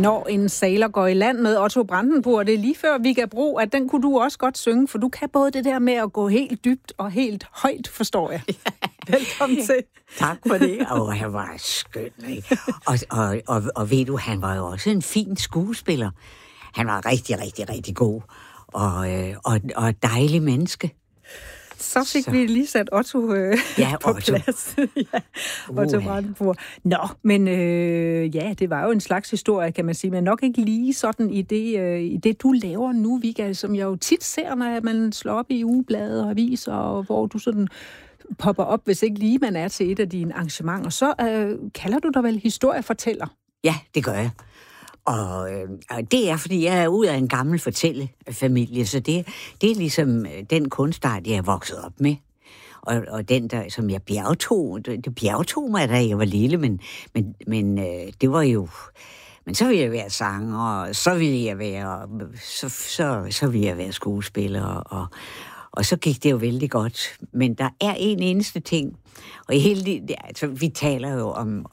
Når en sailor går i land med Otto Brandenburg, det er lige før Vigga Bro, at den kunne du også godt synge, for du kan både det der med at gå helt dybt og helt højt, forstår jeg. Velkommen til. Tak for det. Og han var skøn, ikke? Og ved du, han var jo også en fin skuespiller. Han var rigtig, rigtig, rigtig god. Og et dejligt menneske. Så fik vi lige sat Otto på plads. Otto Brandenburg. Nå, men det var jo en slags historie, kan man sige, men nok ikke lige sådan i det du laver nu, Vigga, som jeg jo tit ser, når man slår op i ugeblade og aviser, og hvor du sådan popper op, hvis ikke lige man er til et af dine arrangementer. Så kalder du dig vel historiefortæller? Ja, det gør jeg. Og det er, fordi jeg er ud af en gammel fortællefamilie, så det er ligesom den kunstart, jeg er vokset op med. Og den der, som jeg bjergtog mig, da jeg var lille, men det var jo... Men så ville jeg være sanger, og så ville jeg være... Så ville jeg være skuespiller, og så gik det jo vældig godt. Men der er en eneste ting, og altså, vi taler jo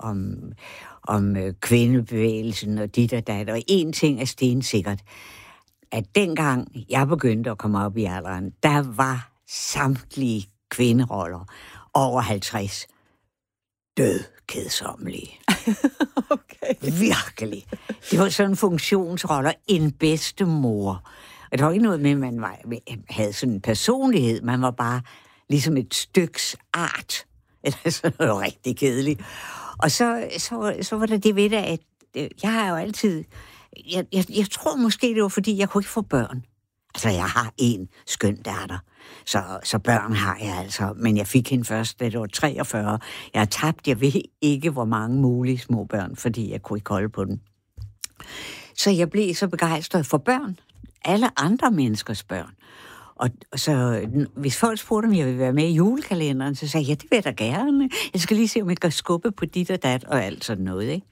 om kvindebevægelsen og dit og dat, og en ting er stensikkert, at dengang jeg begyndte at komme op i alderen, der var samtlige kvinderoller over 50 dødkedsommelige. Okay. Virkelig. Det var sådan funktionsroller, en bedstemor. Og det var ikke noget med, at man havde sådan en personlighed, man var bare ligesom et styks art. Eller sådan noget rigtig kedeligt. Og så var der det ved det, at jeg har jo altid... Jeg tror måske, det var, fordi jeg kunne ikke få børn. Altså, jeg har en skøn datter, så børn har jeg altså. Men jeg fik hende først, da det var 43. Jeg har tabt, jeg ved ikke, hvor mange mulige små børn, fordi jeg kunne ikke holde på den. Så jeg blev så begejstret for børn. Alle andre menneskers børn. Og så, hvis folk spurgte, om jeg ville være med i julekalenderen, så sagde jeg, ja, det vil jeg da gerne. Jeg skal lige se, om jeg kan skubbe på dit og dat, og alt sådan noget, ikke?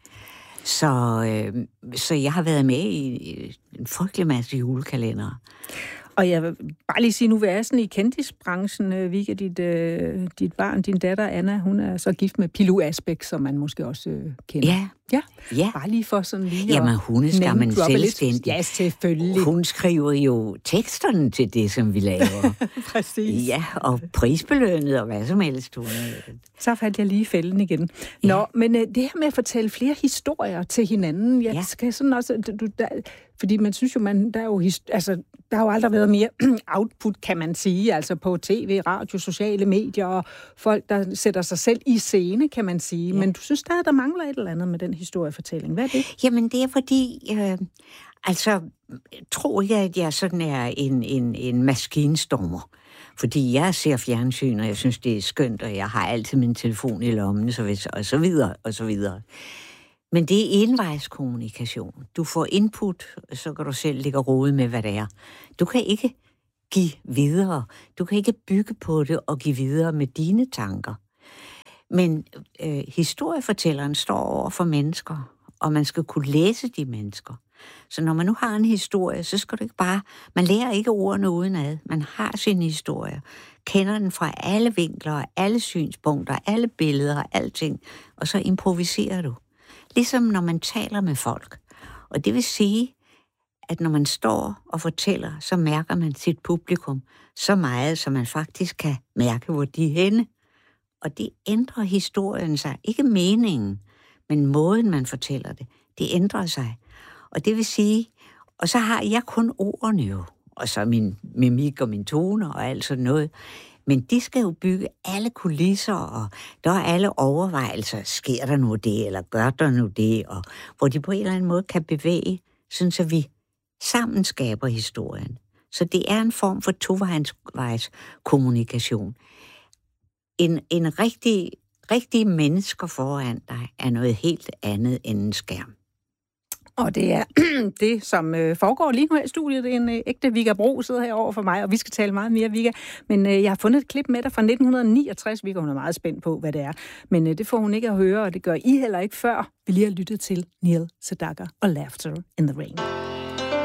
Så jeg har været med i en frygtelig masse julekalendere. Og jeg vil bare lige sige, nu er jeg sådan i kendisbranchen, Vigga, dit barn, din datter Anna, hun er så gift med Pilu Asbæk, som man måske også kender. Ja. Bare lige for sådan lige... Jamen, hun er skam selvstændig. Ja, selvfølgelig. Hun skriver jo teksterne til det, som vi laver. Præcis. Ja, og prisbelønnet og hvad som helst. Så faldt jeg lige i fælden igen. Ja. Nå, men det her med at fortælle flere historier til hinanden, jeg skal sådan også... Fordi man synes jo, der har jo aldrig været mere output, kan man sige, altså på tv, radio, sociale medier, og folk, der sætter sig selv i scene, kan man sige. Ja. Men du synes stadig, der mangler et eller andet med den historiefortælling. Hvad er det? Jamen, det er fordi, tror jeg, at jeg sådan er en maskinstormer. Fordi jeg ser fjernsyn, og jeg synes, det er skønt, og jeg har altid min telefon i lommen, og så videre, og så videre. Men det er envejskommunikation. Du får input, så kan du selv ligge og rode med, hvad det er. Du kan ikke give videre. Du kan ikke bygge på det og give videre med dine tanker. Men historiefortælleren står over for mennesker, og man skal kunne læse de mennesker. Så når man nu har en historie, så skal du ikke bare... Man lærer ikke ordene udenad. Man har sin historie. Kender den fra alle vinkler, alle synspunkter, alle billeder, alting. Og så improviserer du. Ligesom når man taler med folk. Og det vil sige, at når man står og fortæller, så mærker man sit publikum så meget, så man faktisk kan mærke, hvor de er henne. Og det ændrer historien sig. Ikke meningen, men måden, man fortæller det. Det ændrer sig. Og det vil sige, og så har jeg kun ordene jo, og så min mimik og min tone og alt sådan noget. Men de skal jo bygge alle kulisser, og der er alle overvejelser. Sker der nu det, eller gør der nu det? Og hvor de på en eller anden måde kan bevæge, sådan så vi sammen skaber historien. Så det er en form for tovejs kommunikation. En rigtig mennesker foran dig er noget helt andet end en skærm. Og det er det, som foregår lige nu her i studiet. Det er en ægte Vigga Bro, sidder her over for mig, og vi skal tale meget mere, Vigga. Men jeg har fundet et klip med dig fra 1969. Vigga, hun er meget spændt på, hvad det er. Men det får hun ikke at høre, og det gør I heller ikke før. Vi lige har lyttet til Neil Sedaka og Laughter in the Rain.